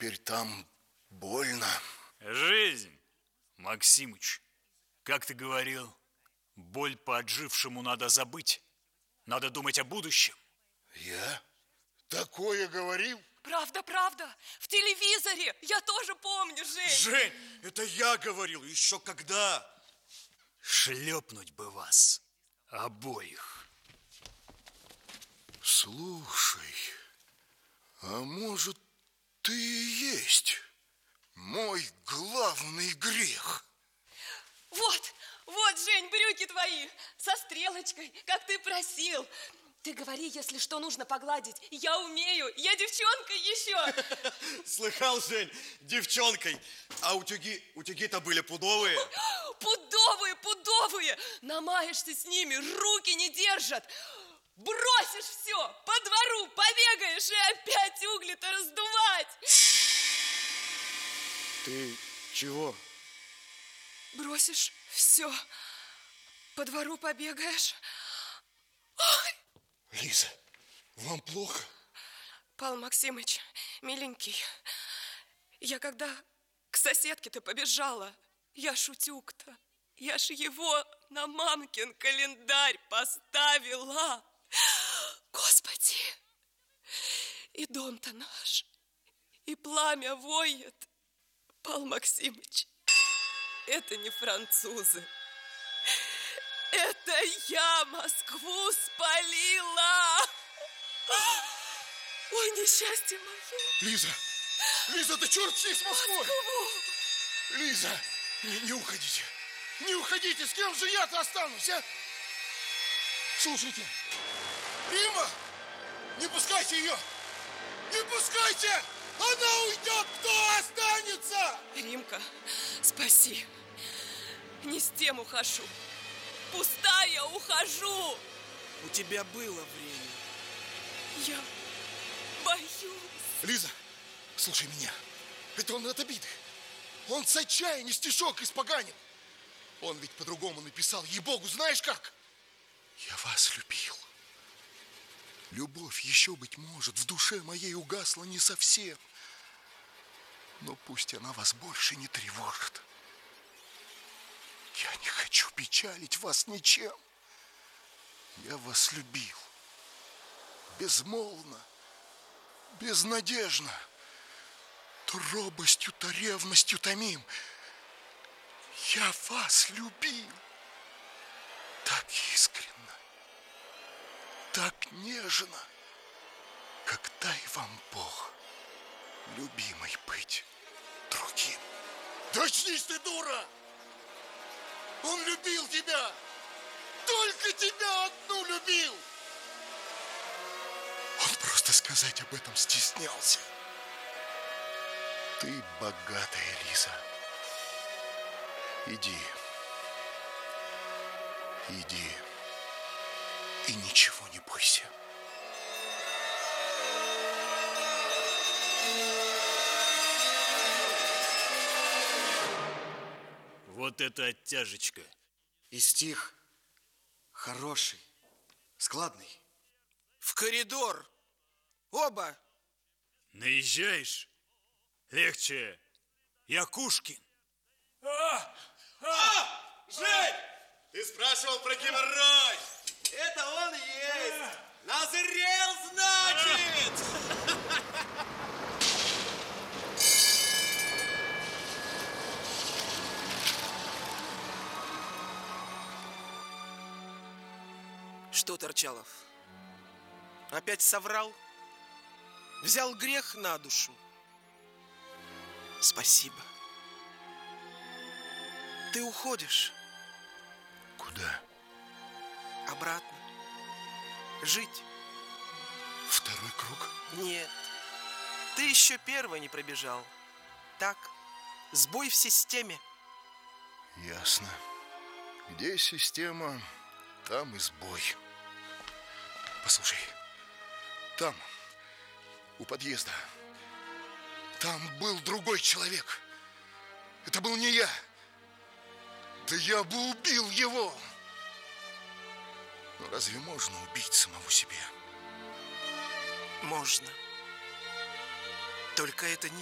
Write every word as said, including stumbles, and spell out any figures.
теперь там больно. Жизнь, Максимыч, как ты говорил, боль по отжившему надо забыть. Надо думать о будущем. Я? Такое говорил? Правда, правда. В телевизоре. Я тоже помню, Жень. Жень, это я говорил. Еще когда? Шлепнуть бы вас обоих. Слушай, а может, ты и есть мой главный грех? Вот, вот, Жень, брюки твои со стрелочкой, как ты просил. Ты говори, если что нужно погладить. Я умею, я девчонка еще. Слыхал, Жень, девчонкой. А утюги, утюги-то были пудовые. Пудовые, пудовые. Намаешься с ними, руки не держат. Бросишь все, по двору побегаешь и опять угли-то раздувать. Ты чего? Бросишь все, по двору побегаешь. Ой! Лиза, вам плохо? Павел Максимыч, миленький, я когда к соседке-то побежала, я шутюк-то, я ж его на мамкин календарь поставила. Господи, и дом-то наш, и пламя воет. Павел Максимыч, это не французы. Это я Москву спалила! Ой, несчастье мое! Лиза! Лиза, да черт с ней, с Москвой! Москву! Лиза, не, не уходите! Не уходите! С кем же я-то останусь, а? Слушайте! Рима! Не пускайте ее! Не пускайте! Она уйдет! Кто останется? Римка, спаси! Не с тем ухожу. Пустая ухожу. У тебя было время. Я боюсь. Лиза, слушай меня. Это он от обиды. Он с отчаяния стишок испоганил. Он ведь по-другому написал. Ей-богу, знаешь как? Я вас любил. Любовь еще, быть может, в душе моей угасла не совсем. Но пусть она вас больше не тревожит. Я не хочу печалить вас ничем. Я вас любил. Безмолвно, безнадежно. То робостью, то ревностью томим. Я вас любил. Так искренно, так нежно, как дай вам Бог, любимой быть другим. Да очнись ты, дура! Он любил тебя! Только тебя одну любил! Он просто сказать об этом стеснялся. Ты богатая, Лиза. Иди. Иди. И ничего не бойся. Вот это оттяжечка. И стих хороший, складный. В коридор. Оба. Наезжаешь? Легче. Якушкин. А! А! Жень! Ты спрашивал про геморрой. Это он и есть. Назрел, значит! Что, Торчалов, опять соврал? Взял грех на душу? Спасибо. Ты уходишь. Куда? Обратно. Жить. Второй круг? Нет. Ты еще первый не пробежал. Так, сбой в системе. Ясно. Где система, там и сбой. Послушай, там, у подъезда, там был другой человек. Это был не я. Да я бы убил его. Но разве можно убить самого себя? Можно. Только это не